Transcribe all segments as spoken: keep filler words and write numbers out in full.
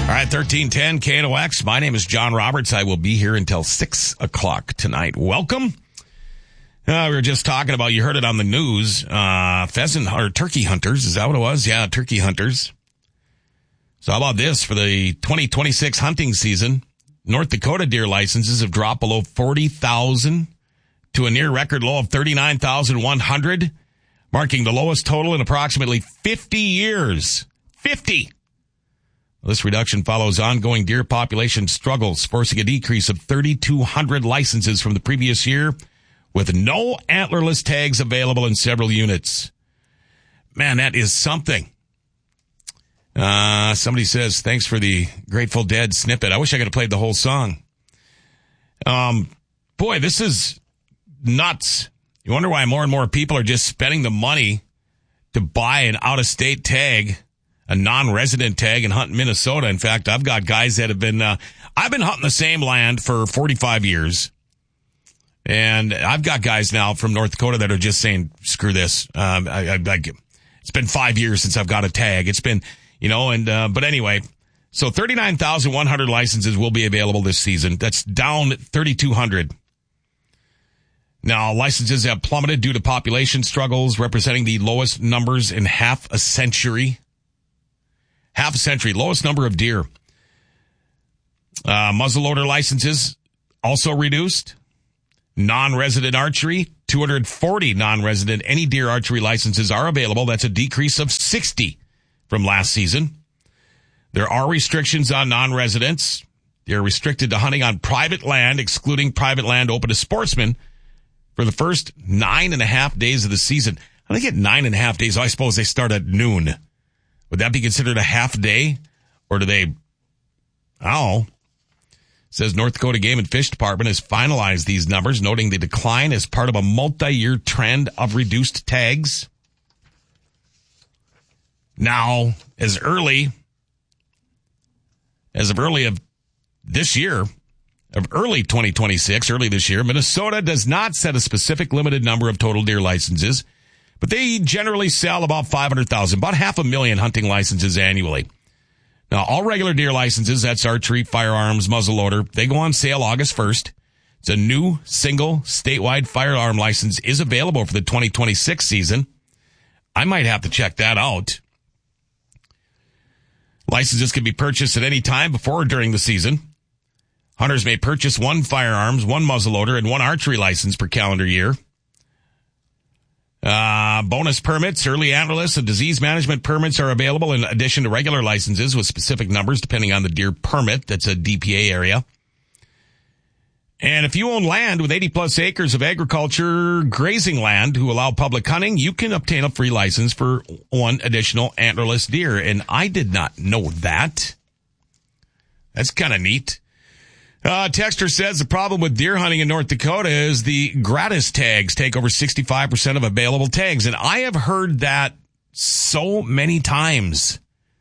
All right, thirteen ten K N O X. My name is John Roberts. I will be here until six o'clock tonight. Welcome. Uh, we were just talking about, you heard it on the news, uh, pheasant or turkey hunters. Is that what it was? Yeah, turkey hunters. So how about this? For the twenty twenty-six hunting season, North Dakota deer licenses have dropped below forty thousand to a near record low of thirty-nine thousand one hundred, marking the lowest total in approximately fifty years. fifty! This reduction follows ongoing deer population struggles, forcing a decrease of thirty-two hundred licenses from the previous year, with no antlerless tags available in several units. Man, that is something. Uh, somebody says, thanks for the Grateful Dead snippet. I wish I could have played the whole song. Um, boy, this is nuts. You wonder why more and more people are just spending the money to buy an out-of-state tag, a non-resident tag, and hunt in Minnesota. In fact, I've got guys that have been, uh, I've been hunting the same land for forty-five years. And I've got guys now from North Dakota that are just saying, screw this. Um, I, I, I, it's been five years since I've got a tag. It's been, you know, and, uh, but anyway, so thirty-nine thousand one hundred licenses will be available this season. That's down thirty-two hundred. Now, licenses have plummeted due to population struggles, representing the lowest numbers in half a century. Half a century, lowest number of deer. Uh, muzzleloader licenses also reduced. Non-resident archery, two hundred forty non-resident any deer archery licenses are available. That's a decrease of sixty from last season. There are restrictions on non-residents. They're restricted to hunting on private land, excluding private land open to sportsmen for the first nine and a half days of the season. I think at nine and a half days, I suppose they start at noon. Would that be considered a half day? Or do they, I don't know. It says North Dakota Game and Fish Department has finalized these numbers, noting the decline as part of a multi-year trend of reduced tags. Now, as early, as of early of this year, of early twenty twenty-six, early this year, Minnesota does not set a specific limited number of total deer licenses, but they generally sell about five hundred thousand, about half a million hunting licenses annually. Now, all regular deer licenses, that's archery, firearms, muzzleloader, they go on sale August first. It's a new single statewide firearm license is available for the twenty twenty-six season. I might have to check that out. Licenses can be purchased at any time before or during the season. Hunters may purchase one firearms, one muzzleloader, and one archery license per calendar year. Uh, bonus permits, early antlerless, and disease management permits are available in addition to regular licenses with specific numbers depending on the deer permit. That's a D P A area. And if you own land with eighty plus acres of agriculture grazing land who allow public hunting, you can obtain a free license for one additional antlerless deer. And I did not know that. That's kind of neat. Uh, Texter says the problem with deer hunting in North Dakota is the gratis tags take over sixty-five percent of available tags. And I have heard that so many times.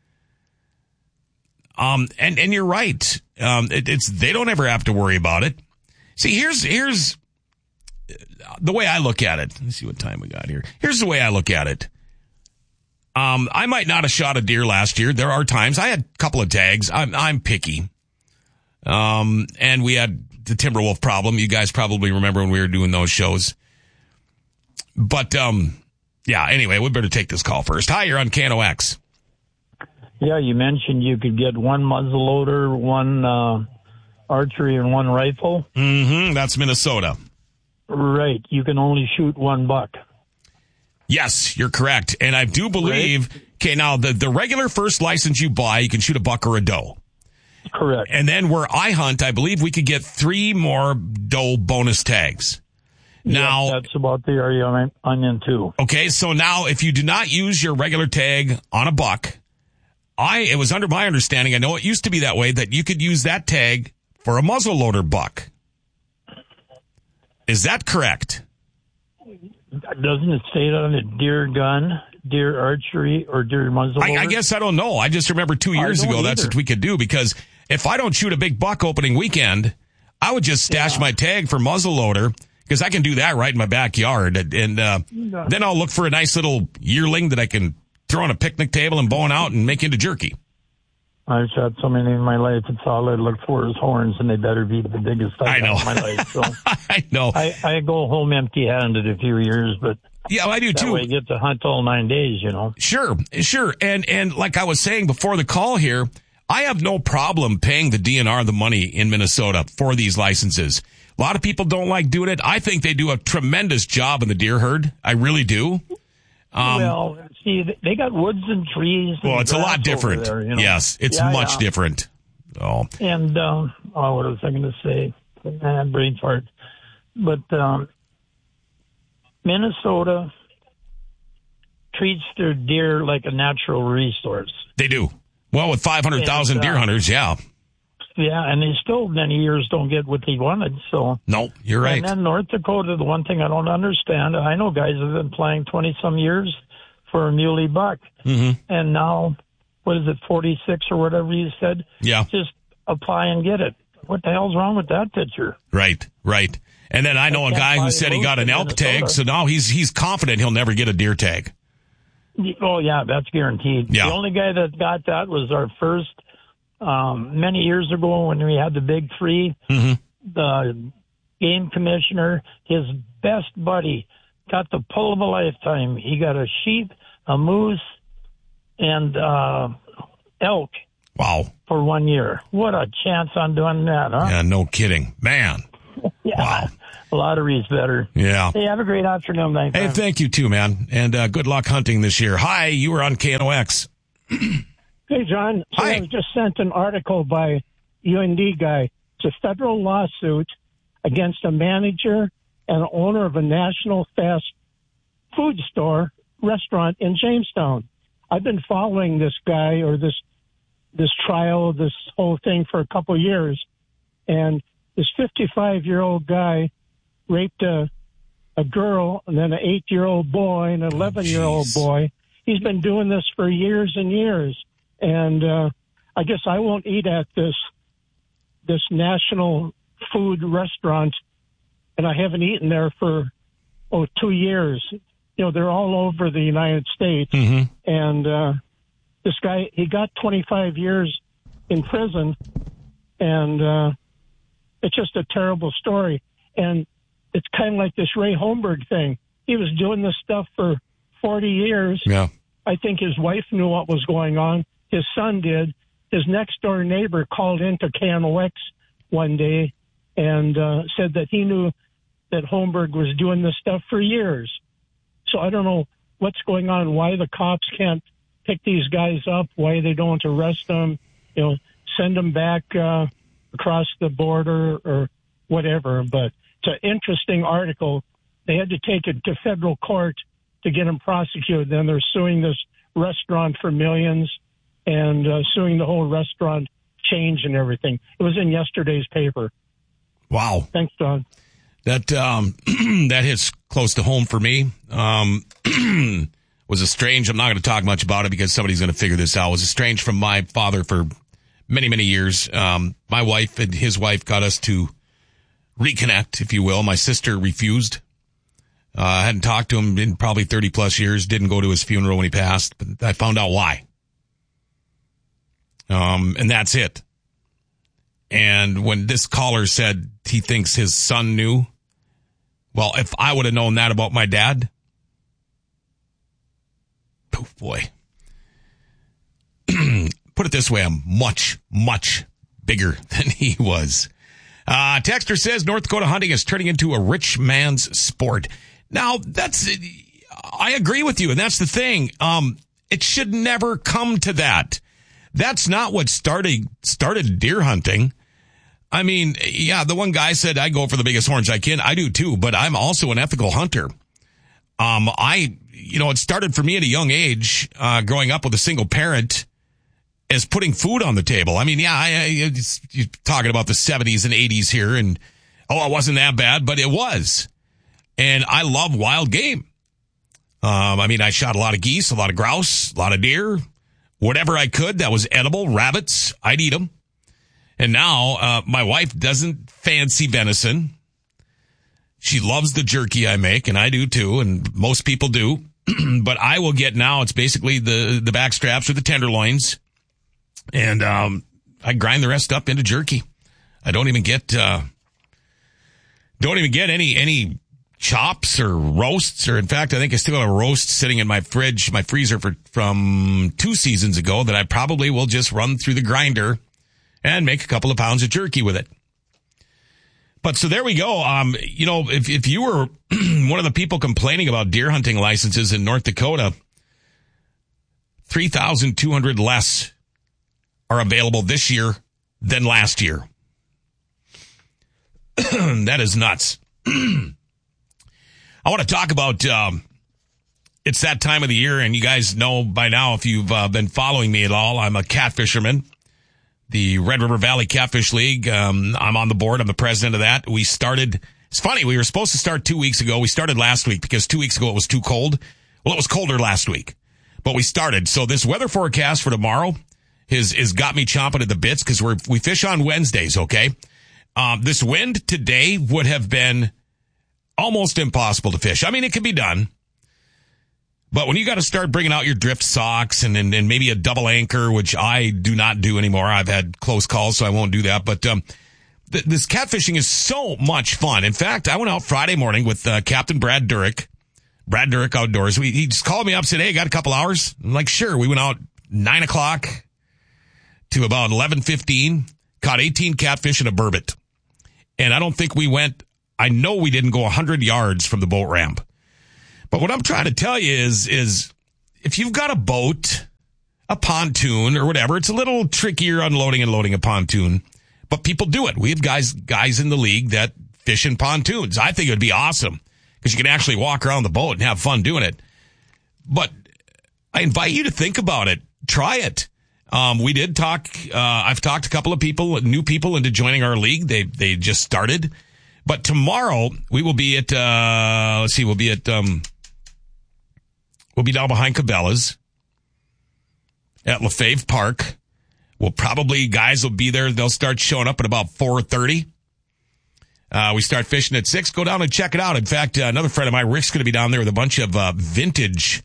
Um, and, and you're right. Um, it, it's, they don't ever have to worry about it. See, here's, here's the way I look at it. Let's see what time we got here. Here's the way I look at it. Um, I might not have shot a deer last year. There are times I had a couple of tags. I'm, I'm picky. Um, and we had the Timberwolf problem. You guys probably remember when we were doing those shows. But, um, yeah, anyway, we better take this call first. Hi, you're on K N O X. Yeah, you mentioned you could get one muzzleloader, one, uh, archery, and one rifle. Mm-hmm. That's Minnesota. Right. You can only shoot one buck. Yes, you're correct. And I do believe, right? Okay, now the, the regular first license you buy, you can shoot a buck or a doe. Correct. And then where I hunt, I believe we could get three more doe bonus tags. Now, yeah, that's about the area I'm, I'm in too. Okay, so now if you do not use your regular tag on a buck, I it was under my understanding, I know it used to be that way, that you could use that tag for a muzzleloader buck. Is that correct? Doesn't it say it on a deer gun, deer archery, or deer muzzleloader? I, I guess I don't know. I just remember two years ago either. That's what we could do, because if I don't shoot a big buck opening weekend, I would just stash yeah. my tag for muzzleloader, because I can do that right in my backyard. And, and uh, no. then I'll look for a nice little yearling that I can throw on a picnic table and bone out and make into jerky. I've shot so many in my life. It's all I look for is horns, and they better be the biggest I've I know. in my life. So I know. I, I go home empty-handed a few years, but yeah, I do that too. way you get to hunt all nine days, you know. Sure, sure. And and like I was saying before the call here, I have no problem paying the D N R the money in Minnesota for these licenses. A lot of people don't like doing it. I think they do a tremendous job in the deer herd. I really do. Um, well, see, they got woods and trees. And well, it's a lot different. There, you know? Yes, it's yeah, much yeah. different. Oh. And, um, oh, what was I going to say? I had brain fart. But um, Minnesota treats their deer like a natural resource. They do. Well, with five hundred thousand uh, deer hunters, yeah. Yeah, and they still many years don't get what they wanted. So no, you're right. And then North Dakota, the one thing I don't understand, I know guys have been playing twenty some years for a muley buck, mm-hmm. and now what is it, forty six or whatever you said? Yeah, just apply and get it. What the hell's wrong with that picture? Right, right. And then I know I a guy who said he got an elk Minnesota. tag, so now he's he's confident he'll never get a deer tag. Oh yeah, that's guaranteed. Yeah. The only guy that got that was our first. Um, many years ago when we had the big three, mm-hmm. the game commissioner, his best buddy, got the pull of a lifetime. He got a sheep, a moose, and uh, elk. Wow. For one year. What a chance on doing that, huh? Yeah, no kidding. Man. Yeah. Wow. Lottery's better. Yeah. Hey, have a great afternoon. Thanks, hey, man. Thank you too, man. And uh, good luck hunting this year. Hi, you were on K N O X. Hey, John. So Hi. I was just sent an article by U N D guy. It's a federal lawsuit against a manager and owner of a national fast food store restaurant in Jamestown. I've been following this guy or this this trial, this whole thing for a couple of years, and this fifty-five-year-old guy raped a a girl and then an eight-year-old boy and an eleven-year-old Oh, boy. He's been doing this for years and years. And uh, I guess I won't eat at this this national food restaurant, and I haven't eaten there for oh two years. You know, they're all over the United States, mm-hmm. and uh, this guy he got twenty-five years in prison, and uh, it's just a terrible story. And it's kind of like this Ray Holmberg thing. He was doing this stuff for forty years. Yeah, I think his wife knew what was going on. His son did. His next door neighbor called into K N O X one day and uh, said that he knew that Holmberg was doing this stuff for years. So I don't know what's going on, why the cops can't pick these guys up, why they don't arrest them, you know, send them back uh, across the border or whatever. But it's an interesting article. They had to take it to federal court to get him prosecuted. Then they're suing this restaurant for millions and uh, suing the whole restaurant change and everything. It was in yesterday's paper. Wow. Thanks, Don. That um, that hits close to home for me. Um, was estranged. I'm not going to talk much about it because somebody's going to figure this out. Was estranged from my father for many, many years. Um, my wife and his wife got us to reconnect, if you will. My sister refused. Uh, I hadn't talked to him in probably thirty plus years. Didn't go to his funeral when he passed, but I found out why. Um, and that's it. And when this caller said he thinks his son knew, well, if I would have known that about my dad, oh boy. Put it this way, I'm much, much bigger than he was. Uh, Texter says North Dakota hunting is turning into a rich man's sport. Now, that's, I agree with you, and that's the thing. Um, it should never come to that. That's not what started, started deer hunting. I mean, yeah, the one guy said I go for the biggest horns I can. I do too, but I'm also an ethical hunter. Um, I, you know, it started for me at a young age, uh, growing up with a single parent, as putting food on the table. I mean, yeah, I, I, it's, you're talking about the seventies and eighties here, and oh, it wasn't that bad, but it was. And I love wild game. Um, I mean, I shot a lot of geese, a lot of grouse, a lot of deer, whatever I could that was edible, rabbits, I'd eat them. And now, uh, my wife doesn't fancy venison. She loves the jerky I make, and I do too, and most people do. But I will get now, it's basically the, the back straps or the tenderloins. And um, I grind the rest up into jerky. I don't even get uh, don't even get any any chops or roasts. Or in fact, I think I still have a roast sitting in my fridge, my freezer for, from two seasons ago that I probably will just run through the grinder and make a couple of pounds of jerky with it. But so there we go. Um, you know, if if you were one of the people complaining about deer hunting licenses in North Dakota, three thousand two hundred less are available this year than last year. That is nuts. I want to talk about, um, it's that time of the year, and you guys know by now, if you've uh, been following me at all, I'm a catfisherman. The Red River Valley Catfish League, um, I'm on the board. I'm the president of that. We started, it's funny, we were supposed to start two weeks ago. We started last week because two weeks ago it was too cold. Well, it was colder last week, but we started. So this weather forecast for tomorrow is, is got me chomping at the bits because we're, we fish on Wednesdays, okay? Um, this wind today would have been almost impossible to fish. I mean, it can be done. But when you got to start bringing out your drift socks and, and, and maybe a double anchor, which I do not do anymore. I've had close calls, so I won't do that. But um, th- this catfishing is so much fun. In fact, I went out Friday morning with uh, Captain Brad Durick, Brad Durick Outdoors. We, he just called me up, said, hey, got a couple hours? I'm like, sure. We went out nine o'clock to about eleven fifteen, caught eighteen catfish and a burbot. And I don't think we went, I know we didn't go one hundred yards from the boat ramp. But what I'm trying to tell you is, is if you've got a boat, a pontoon or whatever, it's a little trickier unloading and loading a pontoon, but people do it. We have guys, guys in the league that fish in pontoons. I think it would be awesome because you can actually walk around the boat and have fun doing it. But I invite you to think about it. Try it. Um, we did talk, uh, I've talked to a couple of people, new people into joining our league. They, they just started. But tomorrow we will be at, uh, let's see, we'll be at, um, we'll be down behind Cabela's at LaFave Park. We'll probably, guys will be there. They'll start showing up at about four thirty. Uh, we start fishing at six. Go down and check it out. In fact, uh, another friend of mine, Rick's going to be down there with a bunch of uh, vintage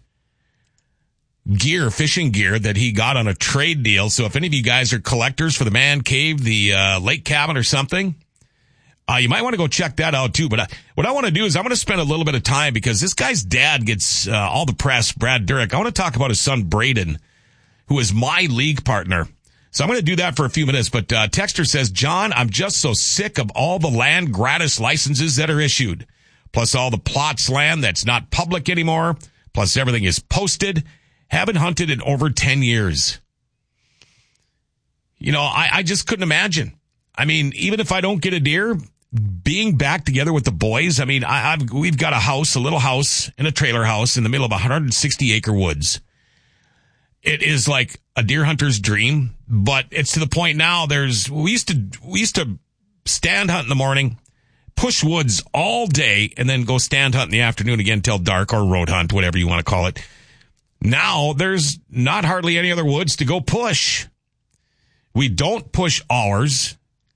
gear, fishing gear that he got on a trade deal. So if any of you guys are collectors for the Man Cave, the uh, lake cabin or something, Uh, you might want to go check that out too. But uh, what I want to do is I want to spend a little bit of time because this guy's dad gets uh, all the press, Brad Durick. I want to talk about his son, Braden, who is my league partner. So I'm going to do that for a few minutes. But uh, Texter says, John, I'm just so sick of all the land gratis licenses that are issued, plus all the plots land that's not public anymore, plus everything is posted. Haven't hunted in over ten years. You know, I, I just couldn't imagine. I mean, even if I don't get a deer, being back together with the boys, I mean, I, I've, we've got a house, a little house in a trailer house in the middle of one hundred sixty acre woods. It is like a deer hunter's dream, but it's to the point now there's, we used to, we used to stand hunt in the morning, push woods all day, and then go stand hunt in the afternoon again till dark, or road hunt, whatever you want to call it. Now there's not hardly any other woods to go push. We don't push ours,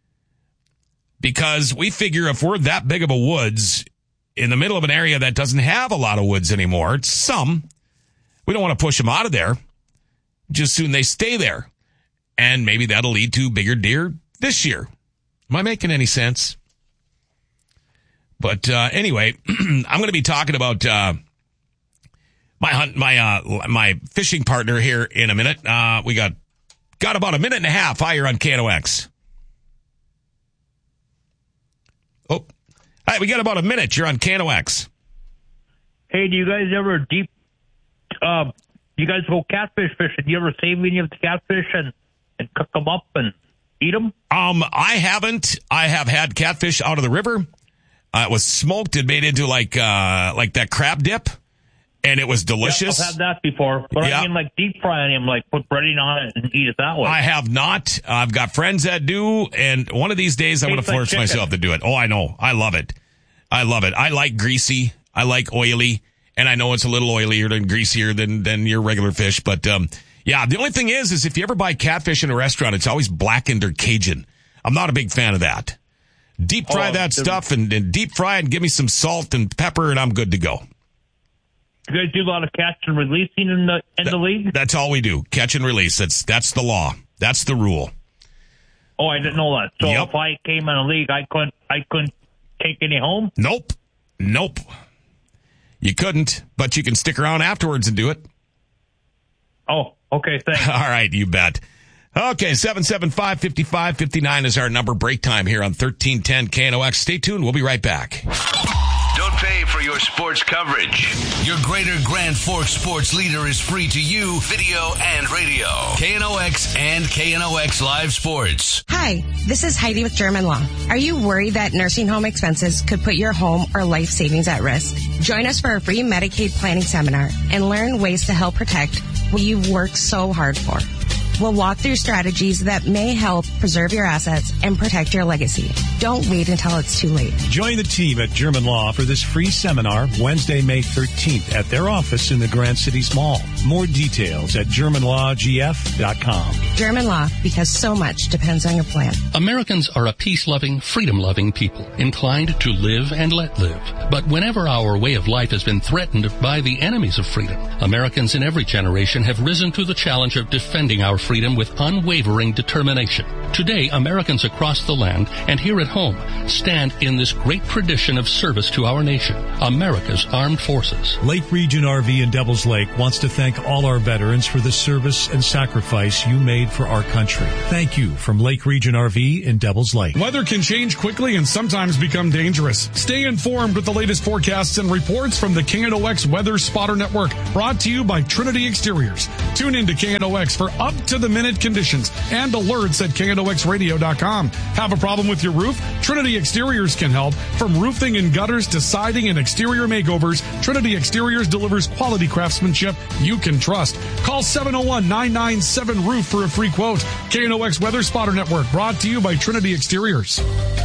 because we figure if we're that big of a woods in the middle of an area that doesn't have a lot of woods anymore, it's some, we don't want to push them out of there. Just soon they stay there. And maybe that'll lead to bigger deer this year. Am I making any sense? But uh, anyway, I'm going to be talking about uh, my hunt, my uh, my fishing partner here in a minute. Uh, we got got about a minute and a half. Hi, you're on K N O X. Oh, all right, we got about a minute. You're on K N O X. Hey, do you guys ever deep, uh, you guys go catfish fishing? Do you ever save any of the catfish and, and cook them up and eat them? Um, I haven't. I have had catfish out of the river. Uh, it was smoked and made into like, uh, like that crab dip. And it was delicious. Yeah, I've had that before. But yeah. I mean, like deep frying him, like put breading on it and eat it that way. I have not. I've got friends that do. And one of these days I'm going to force like myself to do it. Oh, I know. I love it. I love it. I like greasy. I like oily. And I know it's a little oilier than greasier than, than your regular fish. But, um, yeah, the only thing is, is if you ever buy catfish in a restaurant, it's always blackened or Cajun. I'm not a big fan of that. Deep fry oh, that stuff and, and deep fry and give me some salt and pepper and I'm good to go. You guys do a lot of catch and releasing in the in that, the league? That's all we do. Catch and release. That's that's the law. That's the rule. Oh, I didn't know that. So Yep. if I came in a league, I couldn't, I couldn't take any home? Nope. Nope. You couldn't, but you can stick around afterwards and do it. Oh, okay, thanks. All right, you bet. Okay, seven seven five, five five five nine is our number. Break time here on thirteen ten K N O X. Stay tuned. We'll be right back. Don't pay for your sports coverage. Your Greater Grand Forks sports leader is free to you, video and radio. K N O X and K N O X Live Sports. Hi, this is Heidi with German Law. Are you worried that nursing home expenses could put your home or life savings at risk? Join us for a free Medicaid planning seminar and learn ways to help protect what you've worked so hard for. We'll walk through strategies that may help preserve your assets and protect your legacy. Don't wait until it's too late. Join the team at German Law for this free seminar Wednesday, May thirteenth at their office in the Grand Cities Mall. More details at german law g f dot com. German Law, because so much depends on your plan. Americans are a peace-loving, freedom-loving people, inclined to live and let live. But whenever our way of life has been threatened by the enemies of freedom, Americans in every generation have risen to the challenge of defending our freedom with unwavering determination. Today, Americans across the land and here at home stand in this great tradition of service to our nation, America's Armed Forces. Lake Region R V in Devils Lake wants to thank all our veterans for the service and sacrifice you made for our country. Thank you from Lake Region R V in Devils Lake. Weather can change quickly and sometimes become dangerous. Stay informed with the latest forecasts and reports from the K N O X Weather Spotter Network, brought to you by Trinity Exteriors. Tune in to K N O X for up-to-the-minute conditions and alerts at K N O X radio dot com. Have a problem with your roof? Trinity Exteriors can help. From roofing and gutters to siding and exterior makeovers, Trinity Exteriors delivers quality craftsmanship you can trust. Call seven oh one, nine nine seven, roof for a free quote. K N O X Weather Spotter Network, brought to you by Trinity Exteriors.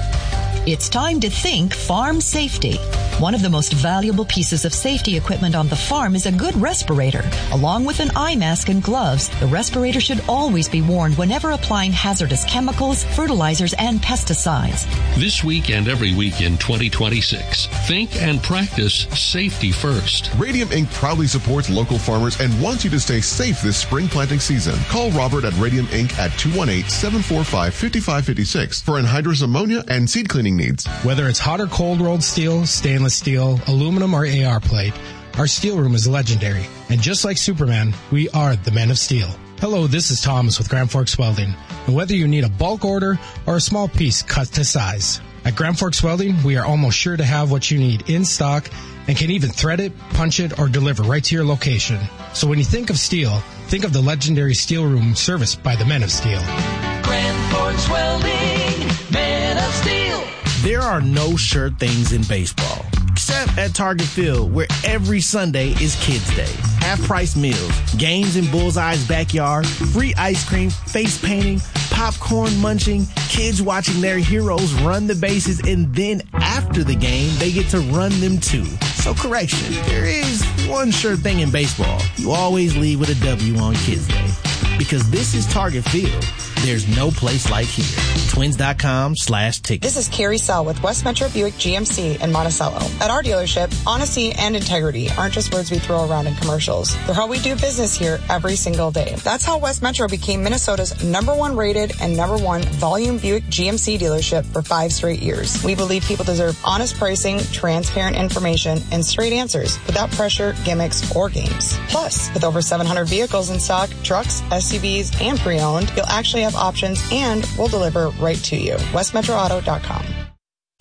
It's time to think farm safety. One of the most valuable pieces of safety equipment on the farm is a good respirator. Along with an eye mask and gloves, the respirator should always be worn whenever applying hazardous chemicals, fertilizers, and pesticides. This week and every week in twenty twenty-six, think and practice safety first. Radium Incorporated proudly supports local farmers and wants you to stay safe this spring planting season. Call Robert at Radium Incorporated at two one eight, seven four five, five five five six for anhydrous ammonia and seed cleaning needs. Whether it's hot or cold rolled steel, stainless steel, aluminum, or A R plate, our steel room is legendary. And just like Superman, we are the Men of Steel. Hello, this is Thomas with Grand Forks Welding. And whether you need a bulk order or a small piece cut to size, at Grand Forks Welding, we are almost sure to have what you need in stock and can even thread it, punch it, or deliver right to your location. So when you think of steel, think of the legendary steel room serviced by the Men of Steel. Grand Forks Welding, Men of Steel. There are no sure things in baseball, except at Target Field, where every Sunday is Kids Day. Half-price meals, games in Bullseye's backyard, free ice cream, face painting, popcorn munching, kids watching their heroes run the bases, and then after the game, they get to run them too. So correction, there is one sure thing in baseball. You always leave with a W on Kids Day. Because this is Target Field. There's no place like here. Twins.com slash tickets. This is Carrie Sell with West Metro Buick G M C in Monticello. At our dealership, honesty and integrity aren't just words we throw around in commercials. They're how we do business here every single day. That's how West Metro became Minnesota's number one rated and number one volume Buick G M C dealership for five straight years. We believe people deserve honest pricing, transparent information, and straight answers without pressure, gimmicks, or games. Plus, with over seven hundred vehicles in stock, trucks, S U Vs, and pre-owned, you'll actually have options and we'll deliver right to you. west metro auto dot com.